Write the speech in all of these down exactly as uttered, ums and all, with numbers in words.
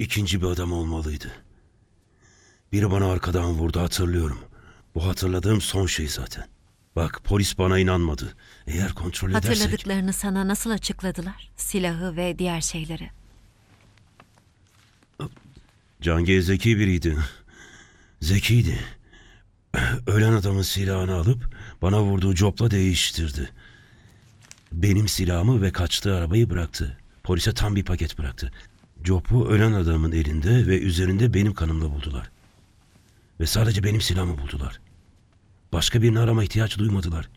ikinci bir adam olmalıydı. Biri bana arkadan vurdu, hatırlıyorum. Bu hatırladığım son şey zaten. Bak, polis bana inanmadı. Eğer kontrol edersek... Hatırladıklarını sana nasıl açıkladılar? Silahı ve diğer şeyleri. Cangez zeki biriydi. Zekiydi. Ölen adamın silahını alıp bana vurduğu copla değiştirdi. Benim silahımı ve kaçtığı arabayı bıraktı. Polise tam bir paket bıraktı. Copu ölen adamın elinde ve üzerinde benim kanımla buldular. Ve sadece benim silahımı buldular. Başka birini arama ihtiyaç duymadılar.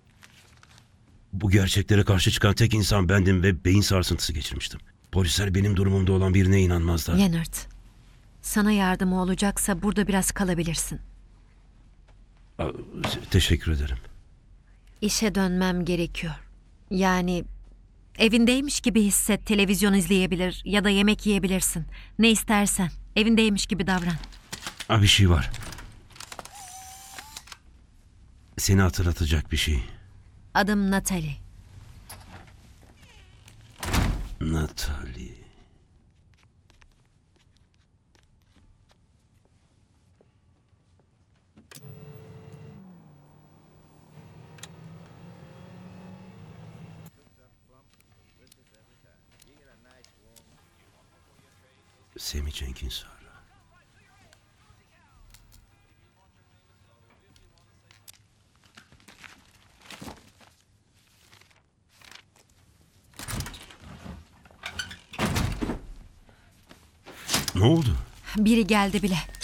Bu gerçeklere karşı çıkan tek insan bendim ve beyin sarsıntısı geçirmiştim. Polisler benim durumumda olan birine inanmazlar. Leonard, sana yardımı olacaksa burada biraz kalabilirsin. Aa, teşekkür ederim. İşe dönmem gerekiyor. Yani evindeymiş gibi hisset, televizyon izleyebilir ya da yemek yiyebilirsin. Ne istersen, evindeymiş gibi davran. Aa, bir şey var. Seni hatırlatacak bir şey. Adım Natalie. Natalie. Sammy Jenkins ara. Ne oldu? Biri geldi bile.